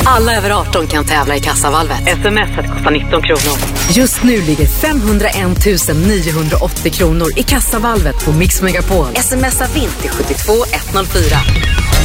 Alla över 18 kan tävla i Kassavalvet. SMS kostar 19 kronor. Just nu ligger 501 980 kronor i Kassavalvet på Mix Megapol. Smsa vint till 72104.